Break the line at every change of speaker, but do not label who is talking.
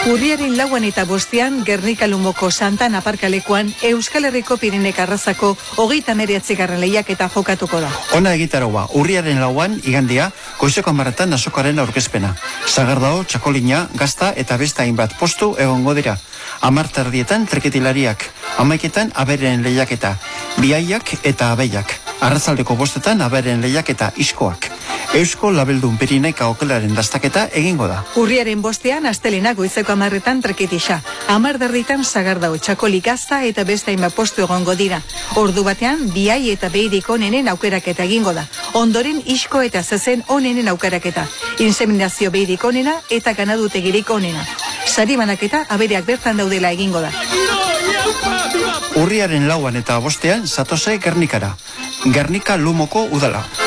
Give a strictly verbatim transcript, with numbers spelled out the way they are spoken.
Urriaren lauan eta bostean Gernika Lumoko Santan aparkalekuan Euskal Herriko Pirinek Arrazako hogeita hemeretzigarren lehiaketa jokatuko da.
Ona egitaroa, urriaren lauan igandia goizeko hamarretan azokaren aurkezpena. Sagardao, txakolina, gazta eta beste hainbat postu egongo dira. Hamar terdietan treketilariak, hamaiketan aberen lehiaketa, biaiak eta abeiak. Arratzaldeko bostetan aberen lehiaketa iskoak. Eusko Labeldun Pirineka okelaren dastaketa egingo da.
Urriaren bostean astelena goizeko hamarretan treketisa. Hamar derritan Sagardao, txakoli, gazta eta beste hainbat postu egongo dira. Ordu batean biai eta beirik onenen aukeraketa egingo da. Ondoren isko eta zezen onenen aukeraketa. Inseminazio beirik onena eta ganadutegirik onena. Sari banaketa abereak bertan daudela egingo da.
Urriaren lauan eta bostean zatose Gernikara. Gernika Lumoko udala.